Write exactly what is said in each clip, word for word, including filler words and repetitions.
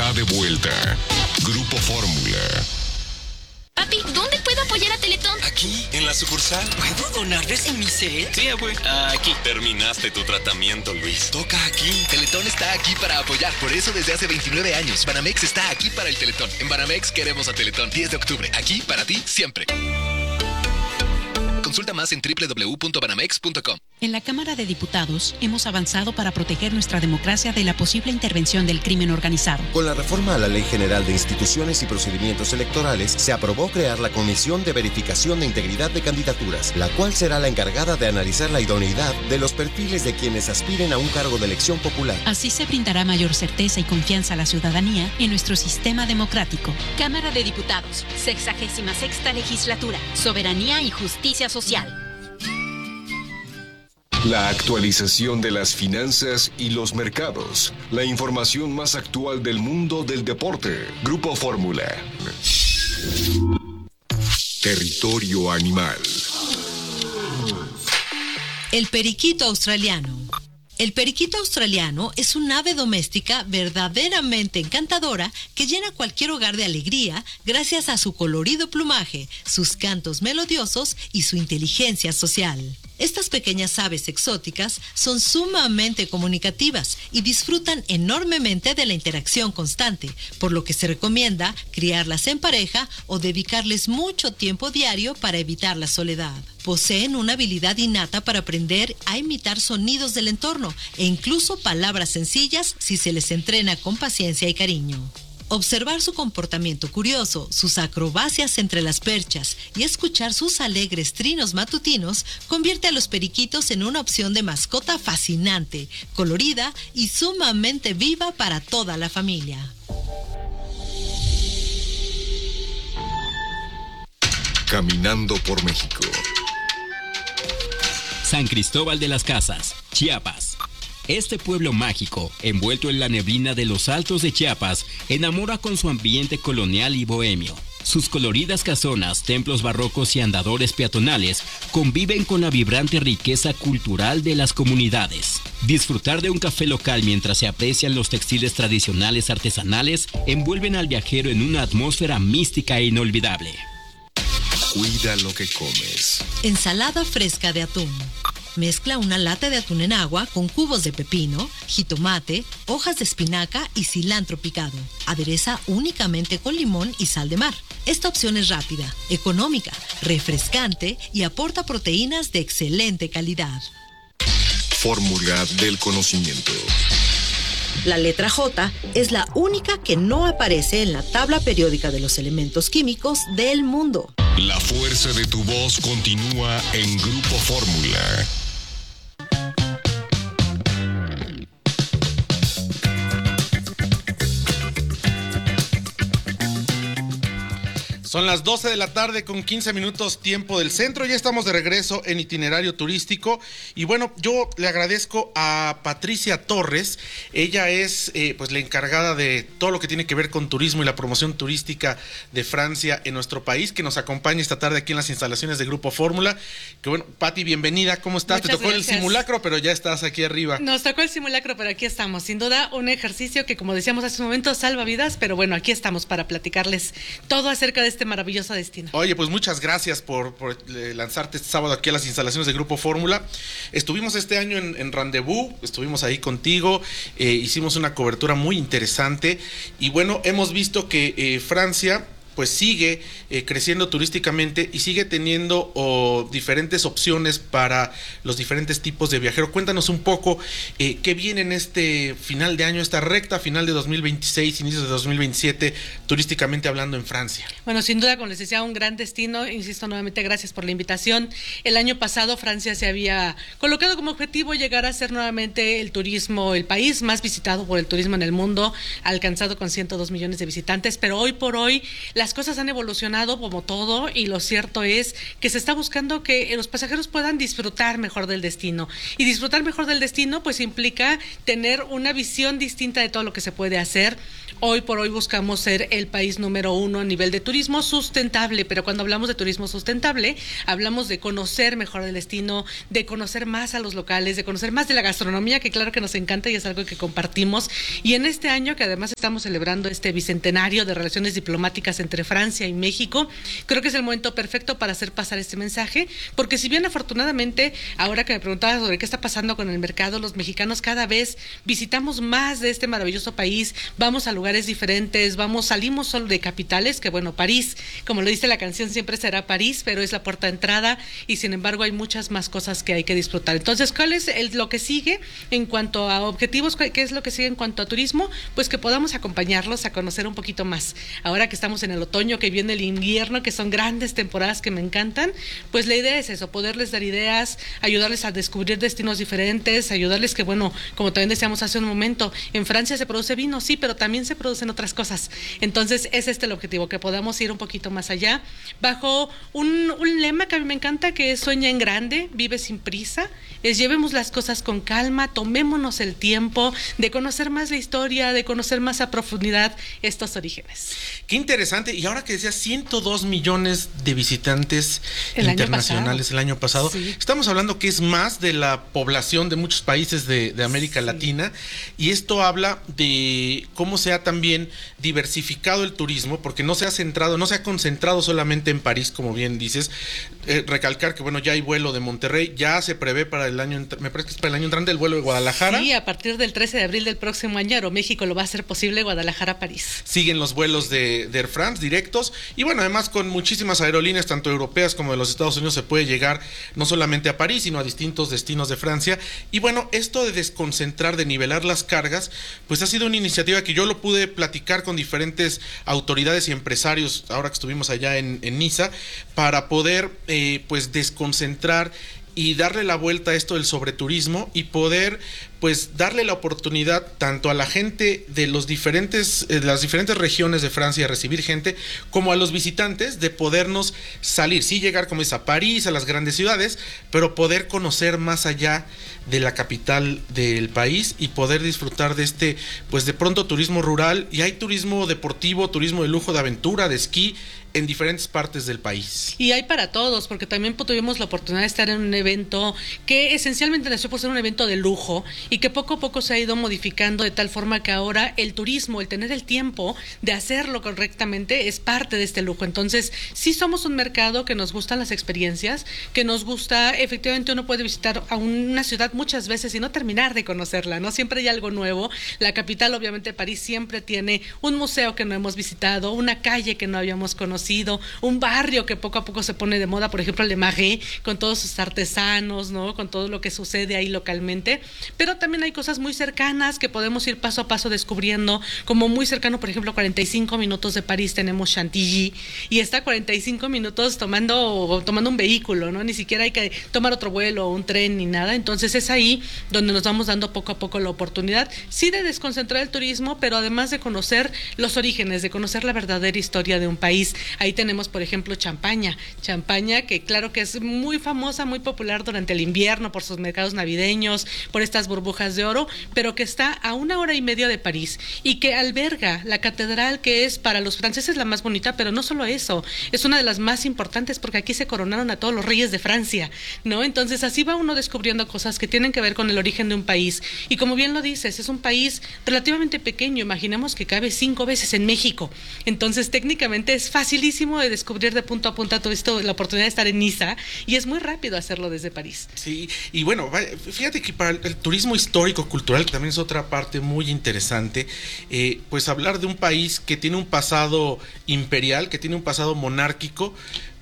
está de vuelta. Grupo Fórmula. Papi, ¿dónde puedo apoyar a Teletón? Aquí, en la sucursal. ¿Puedo donarles en mi set? Sí, abue. Aquí. Terminaste tu tratamiento, Luis. Toca aquí. Teletón está aquí para apoyar. Por eso desde hace veintinueve años, Banamex está aquí para el Teletón. En Banamex queremos a Teletón. diez de octubre. Aquí para ti siempre. Consulta más en doble u doble u doble u punto banamex punto com. En la Cámara de Diputados hemos avanzado para proteger nuestra democracia de la posible intervención del crimen organizado. Con la reforma a la Ley General de Instituciones y Procedimientos Electorales, se aprobó crear la Comisión de Verificación de Integridad de Candidaturas, la cual será la encargada de analizar la idoneidad de los perfiles de quienes aspiren a un cargo de elección popular. Así se brindará mayor certeza y confianza a la ciudadanía en nuestro sistema democrático. Cámara de Diputados, sexagésima sexta legislatura, soberanía y justicia social. La actualización de las finanzas y los mercados. La información más actual del mundo del deporte. Grupo Fórmula. Territorio animal. El periquito australiano. El periquito australiano es un ave doméstica verdaderamente encantadora que llena cualquier hogar de alegría gracias a su colorido plumaje, sus cantos melodiosos y su inteligencia social. Estas pequeñas aves exóticas son sumamente comunicativas y disfrutan enormemente de la interacción constante, por lo que se recomienda criarlas en pareja o dedicarles mucho tiempo diario para evitar la soledad. Poseen una habilidad innata para aprender a imitar sonidos del entorno e incluso palabras sencillas si se les entrena con paciencia y cariño. Observar su comportamiento curioso, sus acrobacias entre las perchas y escuchar sus alegres trinos matutinos convierte a los periquitos en una opción de mascota fascinante, colorida y sumamente viva para toda la familia. Caminando por México. San Cristóbal de las Casas, Chiapas. Este pueblo mágico, envuelto en la neblina de los altos de Chiapas, enamora con su ambiente colonial y bohemio. Sus coloridas casonas, templos barrocos y andadores peatonales conviven con la vibrante riqueza cultural de las comunidades. Disfrutar de un café local mientras se aprecian los textiles tradicionales artesanales envuelven al viajero en una atmósfera mística e inolvidable. Cuida lo que comes. Ensalada fresca de atún. Mezcla una lata de atún en agua con cubos de pepino, jitomate, hojas de espinaca y cilantro picado. Adereza únicamente con limón y sal de mar. Esta opción es rápida, económica, refrescante y aporta proteínas de excelente calidad. Fórmula del conocimiento. La letra J es la única que no aparece en la tabla periódica de los elementos químicos del mundo. La fuerza de tu voz continúa en Grupo Fórmula. Son las doce de la tarde con quince minutos tiempo del centro. Ya estamos de regreso en Itinerario Turístico. Y bueno, yo le agradezco a Patricia Torres. Ella es eh, pues la encargada de todo lo que tiene que ver con turismo y la promoción turística de Francia en nuestro país, que nos acompaña esta tarde aquí en las instalaciones de Grupo Fórmula. Que bueno, Pati, bienvenida. ¿Cómo estás? Muchas Te tocó gracias. El simulacro, pero ya estás aquí arriba. Nos tocó el simulacro, pero aquí estamos. Sin duda, un ejercicio que, como decíamos hace un momento, salva vidas. Pero bueno, aquí estamos para platicarles todo acerca de este maravilloso destino. Oye, pues muchas gracias por, por eh, lanzarte este sábado aquí a las instalaciones de Grupo Fórmula. Estuvimos este año en, en Rendezvous, estuvimos ahí contigo, eh, hicimos una cobertura muy interesante y bueno, hemos visto que eh, Francia pues sigue eh, creciendo turísticamente y sigue teniendo oh, diferentes opciones para los diferentes tipos de viajeros. Cuéntanos un poco eh, qué viene en este final de año, esta recta final de dos mil veintiséis, inicios de dos mil veintisiete, turísticamente hablando en Francia. Bueno, sin duda, como les decía, un gran destino. Insisto nuevamente, gracias por la invitación. El año pasado Francia se había colocado como objetivo llegar a ser nuevamente el turismo, el país más visitado por el turismo en el mundo, alcanzado con ciento dos millones de visitantes, pero hoy por hoy la las cosas han evolucionado como todo y lo cierto es que se está buscando que los pasajeros puedan disfrutar mejor del destino. Y disfrutar mejor del destino pues implica tener una visión distinta de todo lo que se puede hacer. Hoy por hoy buscamos ser el país número uno a nivel de turismo sustentable, pero cuando hablamos de turismo sustentable, hablamos de conocer mejor el destino, de conocer más a los locales, de conocer más de la gastronomía, que claro que nos encanta y es algo que compartimos. Y en este año, que además estamos celebrando este bicentenario de relaciones diplomáticas entre Francia y México, creo que es el momento perfecto para hacer pasar este mensaje, porque si bien afortunadamente, ahora que me preguntabas sobre qué está pasando con el mercado, los mexicanos cada vez visitamos más de este maravilloso país, vamos a lugares diferentes, vamos, salimos solo de capitales, que bueno, París, como lo dice la canción, siempre será París, pero es la puerta de entrada y sin embargo hay muchas más cosas que hay que disfrutar. Entonces, ¿cuál es el, lo que sigue en cuanto a objetivos? ¿Qué es lo que sigue en cuanto a turismo? Pues que podamos acompañarlos a conocer un poquito más. Ahora que estamos en el otoño, que viene el invierno, que son grandes temporadas que me encantan, pues la idea es eso, poderles dar ideas, ayudarles a descubrir destinos diferentes, ayudarles que, bueno, como también decíamos hace un momento, en Francia se produce vino, sí, pero también se producen otras cosas. Entonces es este el objetivo, que podamos ir un poquito más allá bajo un, un lema que a mí me encanta, que es sueña en grande, vive sin prisa, es llevemos las cosas con calma, tomémonos el tiempo de conocer más la historia, de conocer más a profundidad estos orígenes. Qué interesante. Y ahora que decías ciento dos millones de visitantes el internacionales año el año pasado, sí. Estamos hablando que es más de la población de muchos países de, de América sí. Latina, y esto habla de cómo se ha también diversificado el turismo, porque no se ha centrado, no se ha concentrado solamente en París, como bien dices. Eh, recalcar que bueno, ya hay vuelo de Monterrey, ya se prevé para el año, me parece que es para el año entrante el vuelo de Guadalajara. Sí, a partir del trece de abril del próximo año Aeroméxico lo va a hacer posible, Guadalajara-París. Siguen los vuelos de, de Air France directos, y bueno, además con muchísimas aerolíneas, tanto europeas como de los Estados Unidos, se puede llegar no solamente a París, sino a distintos destinos de Francia. Y bueno, esto de desconcentrar, de nivelar las cargas, pues ha sido una iniciativa que yo lo pude platicar con diferentes autoridades y empresarios ahora que estuvimos allá en, en Niza, para poder eh, pues desconcentrar y darle la vuelta a esto del sobreturismo y poder pues darle la oportunidad tanto a la gente de los diferentes de las diferentes regiones de Francia de recibir gente, como a los visitantes de podernos salir, sí llegar como es a París, a las grandes ciudades, pero poder conocer más allá de la capital del país y poder disfrutar de este pues de pronto turismo rural, y hay turismo deportivo, turismo de lujo, de aventura, de esquí en diferentes partes del país. Y hay para todos, porque también tuvimos la oportunidad de estar en un evento que esencialmente nació por ser un evento de lujo y que poco a poco se ha ido modificando de tal forma que ahora el turismo, el tener el tiempo de hacerlo correctamente es parte de este lujo. Entonces, sí somos un mercado que nos gustan las experiencias, que nos gusta, efectivamente uno puede visitar a una ciudad muchas veces y no terminar de conocerla, ¿no? Siempre hay algo nuevo. La capital, obviamente París, siempre tiene un museo que no hemos visitado, una calle que no habíamos conocido, un barrio que poco a poco se pone de moda, por ejemplo el de Marais, con todos sus artesanos, ¿no? Con todo lo que sucede ahí localmente, pero también hay cosas muy cercanas que podemos ir paso a paso descubriendo, como muy cercano, por ejemplo, cuarenta y cinco minutos de París tenemos Chantilly, y está cuarenta y cinco minutos tomando, tomando un vehículo, ¿no? Ni siquiera hay que tomar otro vuelo o un tren ni nada. Entonces es ahí donde nos vamos dando poco a poco la oportunidad, sí, de desconcentrar el turismo, pero además de conocer los orígenes, de conocer la verdadera historia de un país. Ahí tenemos, por ejemplo, Champaña, Champaña que claro que es muy famosa, muy popular durante el invierno por sus mercados navideños, por estas burbujas de oro, pero que está a una hora y media de París y que alberga la catedral, que es para los franceses la más bonita, pero no solo eso, es una de las más importantes porque aquí se coronaron a todos los reyes de Francia, ¿no? Entonces así va uno descubriendo cosas que tienen que ver con el origen de un país, y como bien lo dices, es un país relativamente pequeño, imaginemos que cabe cinco veces en México, entonces técnicamente es fácil de descubrir de punto a punto. Todo esto, la oportunidad de estar en Niza, y es muy rápido hacerlo desde París. Sí, y bueno, fíjate que para el, el turismo histórico cultural, que también es otra parte muy interesante, eh, pues hablar de un país que tiene un pasado imperial, que tiene un pasado monárquico,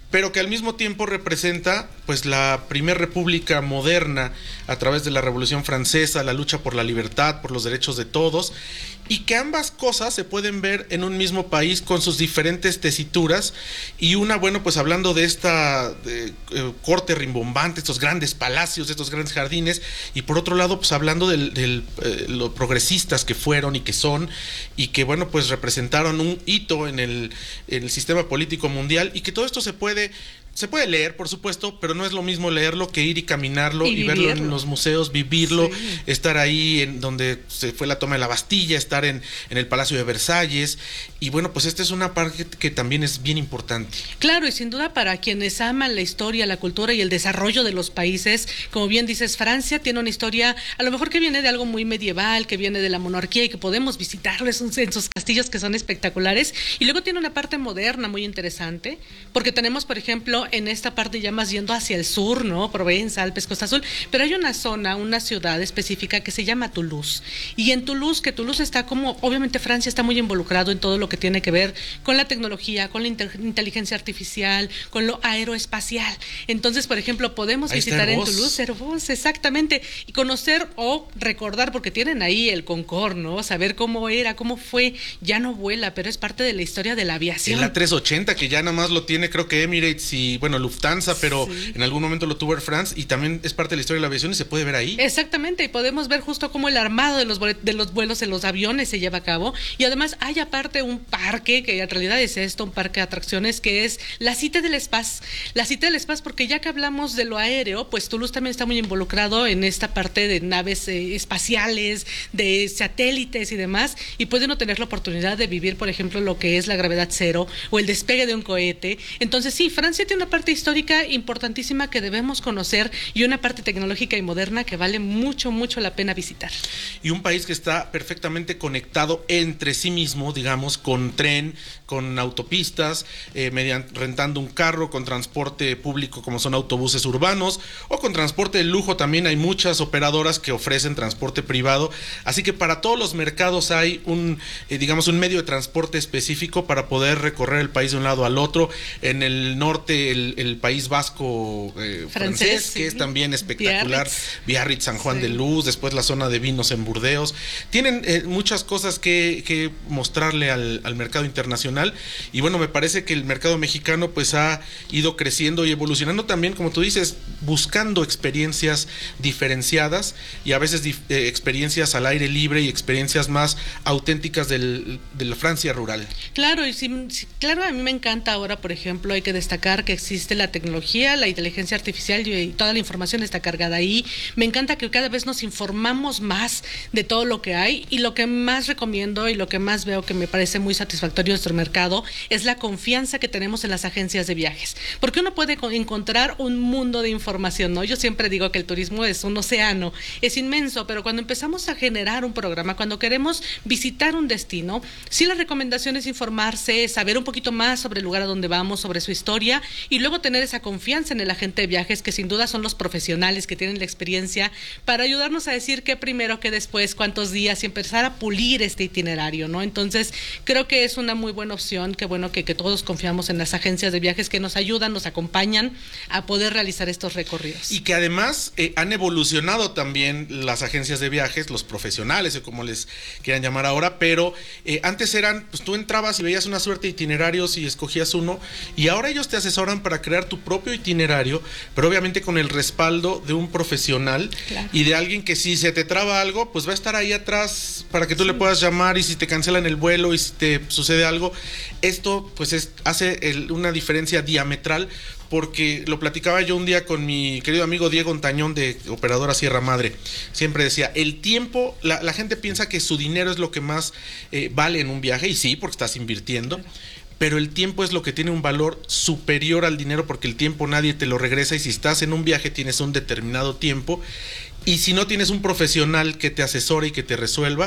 pero que al mismo tiempo representa pues la primera república moderna a través de la Revolución Francesa, la lucha por la libertad, por los derechos de todos, y que ambas cosas se pueden ver en un mismo país con sus diferentes tesituras, y una, bueno, pues hablando de esta de, eh, corte rimbombante, estos grandes palacios, estos grandes jardines, y por otro lado, pues hablando de del, eh, lo progresistas que fueron y que son, y que, bueno, pues representaron un hito en el, en el sistema político mundial, y que todo esto se puede Se puede leer, por supuesto, pero no es lo mismo leerlo que ir y caminarlo y, y verlo en los museos, vivirlo, sí. Estar ahí en donde se fue la toma de la Bastilla, estar en, en el Palacio de Versalles. Y bueno, pues esta es una parte que también es bien importante. Claro, y sin duda para quienes aman la historia, la cultura y el desarrollo de los países, como bien dices, Francia tiene una historia, a lo mejor que viene de algo muy medieval, que viene de la monarquía y que podemos visitarles en sus castillos que son espectaculares. Y luego tiene una parte moderna muy interesante, porque tenemos, por ejemplo, en esta parte ya más yendo hacia el sur, ¿no? Provenza, Alpes, Costa Azul, pero hay una zona, una ciudad específica que se llama Toulouse, y en Toulouse, que Toulouse está como, obviamente Francia está muy involucrado en todo lo que tiene que ver con la tecnología, con la inteligencia artificial, con lo aeroespacial. Entonces, por ejemplo, podemos ahí visitar en Toulouse, Airbus, exactamente, y conocer o recordar, porque tienen ahí el Concorde, ¿no? Saber cómo era, cómo fue, ya no vuela, pero es parte de la historia de la aviación. El A trescientos ochenta, que ya nada más lo tiene, creo que Emirates y bueno, Lufthansa, pero sí. En algún momento lo tuvo Air France, y también es parte de la historia de la aviación y se puede ver ahí. Exactamente, y podemos ver justo cómo el armado de los, de los vuelos en los aviones se lleva a cabo, y además hay aparte un parque, que en realidad es esto, un parque de atracciones, que es la Cité del Espace. La Cité del Espace, porque ya que hablamos de lo aéreo, pues Toulouse también está muy involucrado en esta parte de naves eh, espaciales, de satélites y demás, y pueden tener la oportunidad de vivir, por ejemplo, lo que es la gravedad cero o el despegue de un cohete. Entonces sí, Francia tiene una parte histórica importantísima que debemos conocer y una parte tecnológica y moderna que vale mucho, mucho la pena visitar. Y un país que está perfectamente conectado entre sí mismo, digamos, con tren, con autopistas, eh, mediante, rentando un carro, con transporte público como son autobuses urbanos, o con transporte de lujo. También hay muchas operadoras que ofrecen transporte privado, así que para todos los mercados hay un, eh, digamos, un medio de transporte específico para poder recorrer el país de un lado al otro. En el norte, el, el País Vasco eh, francés, francés sí. Que es también espectacular, Biarritz, Biarritz San Juan sí. de Luz, después la zona de vinos en Burdeos. Tienen eh, muchas cosas que, que mostrarle al, al mercado internacional, y bueno, me parece que el mercado mexicano pues ha ido creciendo y evolucionando también, como tú dices, buscando experiencias diferenciadas y a veces dif- eh, experiencias al aire libre y experiencias más auténticas del, de la Francia rural. Claro, y sí, sí, claro, a mí me encanta ahora, por ejemplo, hay que destacar que existe la tecnología, la inteligencia artificial, y toda la información está cargada ahí. Me encanta que cada vez nos informamos más de todo lo que hay, y lo que más recomiendo y lo que más veo que me parece muy satisfactorio de nuestro mercado es la confianza que tenemos en las agencias de viajes, porque uno puede encontrar un mundo de información, ¿no? Yo siempre digo que el turismo es un océano, es inmenso, pero cuando empezamos a generar un programa, cuando queremos visitar un destino, sí, la recomendación es informarse, saber un poquito más sobre el lugar a donde vamos, sobre su historia, y luego tener esa confianza en el agente de viajes, que sin duda son los profesionales que tienen la experiencia para ayudarnos a decir qué primero, qué después, cuántos días, y empezar a pulir este itinerario, ¿no? Entonces, creo que es una muy buena opción, qué bueno que, que todos confiamos en las agencias de viajes que nos ayudan, nos acompañan a poder realizar estos recorridos. Y que además eh, han evolucionado también las agencias de viajes, los profesionales, o como les quieran llamar ahora, pero eh, antes eran, pues tú entrabas y veías una suerte de itinerarios y escogías uno, y ahora ellos te asesoran para crear tu propio itinerario, pero obviamente con el respaldo de un profesional, claro, y de alguien que si se te traba algo, pues va a estar ahí atrás para que tú sí. le puedas llamar, y si te cancelan el vuelo y si te sucede algo, esto pues es, hace el, una diferencia diametral, porque lo platicaba yo un día con mi querido amigo Diego Ontañón de Operadora Sierra Madre. Siempre decía, el tiempo, la, la gente piensa que su dinero es lo que más eh, vale en un viaje, y sí, porque estás invirtiendo, pero el tiempo es lo que tiene un valor superior al dinero, porque el tiempo nadie te lo regresa, y si estás en un viaje tienes un determinado tiempo, y si no tienes un profesional que te asesore y que te resuelva,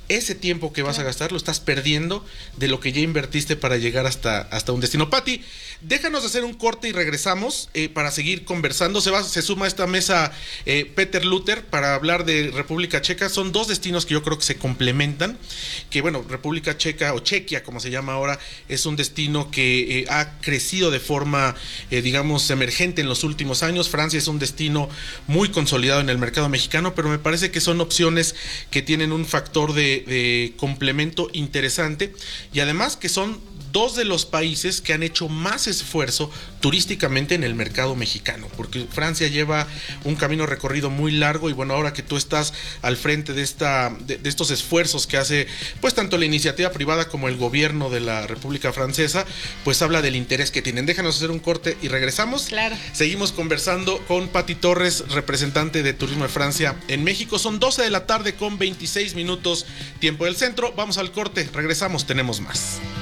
ese tiempo que vas a gastar lo estás perdiendo de lo que ya invertiste para llegar hasta, hasta un destino. Pati, déjanos hacer un corte y regresamos eh, para seguir conversando. Se va, se suma a esta mesa eh, Peter Luther para hablar de República Checa. Son dos destinos que yo creo que se complementan, que bueno, República Checa o Chequia, como se llama ahora, es un destino que eh, ha crecido de forma, eh, digamos, emergente en los últimos años. Francia es un destino muy consolidado en el mercado mexicano, pero me parece que son opciones que tienen un factor de de complemento interesante y además que son dos de los países que han hecho más esfuerzo turísticamente en el mercado mexicano, porque Francia lleva un camino recorrido muy largo y bueno, ahora que tú estás al frente de esta de, de estos esfuerzos que hace pues tanto la iniciativa privada como el gobierno de la República Francesa, pues habla del interés que tienen. Déjanos hacer un corte y regresamos. Claro. Seguimos conversando con Pati Torres, representante de Turismo de Francia en México. Son doce de la tarde con veintiséis minutos, tiempo del centro. Vamos al corte, regresamos, tenemos más.